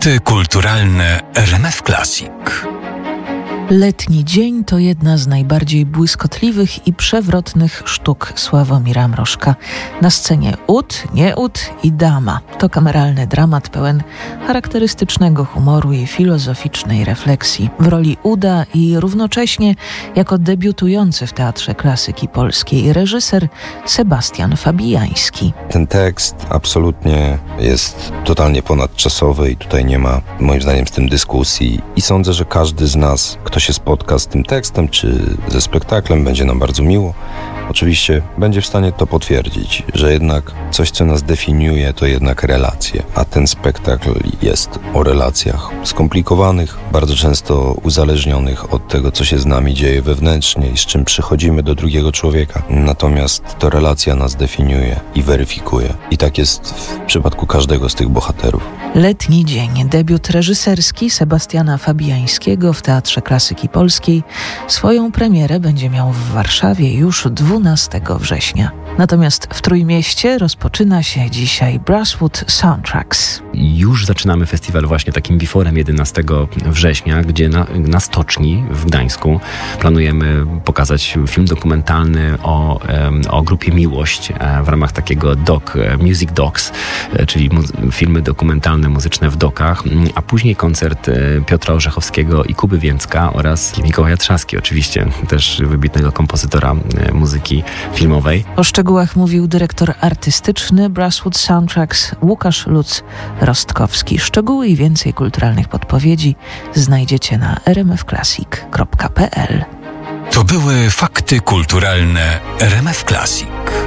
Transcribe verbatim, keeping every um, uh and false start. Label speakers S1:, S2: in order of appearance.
S1: Fakty kulturalne R M F Classic.
S2: Letni dzień to jedna z najbardziej błyskotliwych i przewrotnych sztuk Sławomira Mrożka. Na scenie ud, nie ud i dama. To kameralny dramat pełen charakterystycznego humoru i filozoficznej refleksji. W roli uda i równocześnie jako debiutujący w Teatrze Klasyki Polskiej reżyser Sebastian Fabijański.
S3: Ten tekst absolutnie jest totalnie ponadczasowy i tutaj nie ma moim zdaniem z tym dyskusji i sądzę, że każdy z nas, kto się spotka z tym tekstem czy ze spektaklem, będzie nam bardzo miło. Oczywiście będzie w stanie to potwierdzić, że jednak coś, co nas definiuje, to jednak relacje, a ten spektakl jest o relacjach skomplikowanych, bardzo często uzależnionych od tego, co się z nami dzieje wewnętrznie i z czym przychodzimy do drugiego człowieka. Natomiast to relacja nas definiuje i weryfikuje. I tak jest w przypadku każdego z tych bohaterów.
S2: Letni dzień, debiut reżyserski Sebastiana Fabijańskiego w Teatrze Klasyki Polskiej. Swoją premierę będzie miał w Warszawie już dwunastego września. Natomiast w Trójmieście rozpoczyna się dzisiaj Brasswood Soundtracks.
S4: Już zaczynamy festiwal właśnie takim biforem jedenastego września, gdzie na, na Stoczni w Gdańsku planujemy pokazać film dokumentalny o, o grupie Miłość w ramach takiego doc, Music Docs, czyli mu- filmy dokumentalne muzyczne w dokach, a później koncert Piotra Orzechowskiego i Kuby Więcka oraz Mikołaja Trzaski, oczywiście też wybitnego kompozytora muzyki filmowej.
S2: O szczegółach mówił dyrektor artystyczny Brasswood Soundtracks Łukasz Lutz-Rostkowski. Szczegóły i więcej kulturalnych podpowiedzi znajdziecie na r m f classic kropka p l.
S1: To były fakty kulturalne R M F Classic.